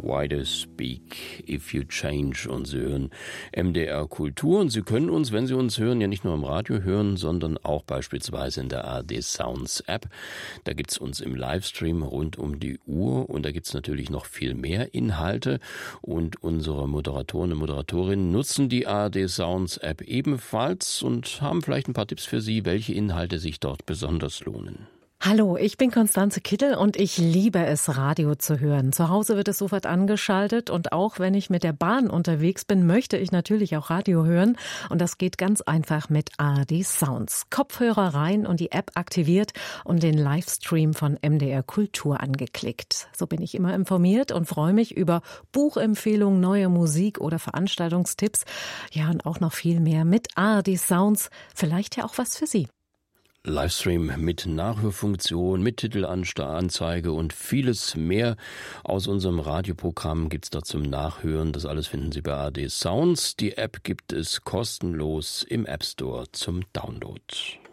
Why do speak if you change? Und Sie hören MDR Kultur. Und Sie können uns, wenn Sie uns hören, ja nicht nur im Radio hören, sondern auch beispielsweise in der ARD Sounds App. Da gibt's uns im Livestream rund um die Uhr. Und da gibt's natürlich noch viel mehr Inhalte. Und unsere Moderatoren und Moderatorinnen nutzen die ARD Sounds App ebenfalls und haben vielleicht ein paar Tipps für Sie, welche Inhalte sich dort besonders lohnen. Hallo, ich bin Konstanze Kittel und ich liebe es, Radio zu hören. Zu Hause wird es sofort angeschaltet und auch wenn ich mit der Bahn unterwegs bin, möchte ich natürlich auch Radio hören. Und das geht ganz einfach mit ARD Sounds. Kopfhörer rein und die App aktiviert und den Livestream von MDR Kultur angeklickt. So bin ich immer informiert und freue mich über Buchempfehlungen, neue Musik oder Veranstaltungstipps. Ja, und auch noch viel mehr mit ARD Sounds. Vielleicht ja auch was für Sie. Livestream mit Nachhörfunktion, mit Titelanzeige und vieles mehr aus unserem Radioprogramm gibt's da zum Nachhören. Das alles finden Sie bei ARD Sounds. Die App gibt es kostenlos im App Store zum Download.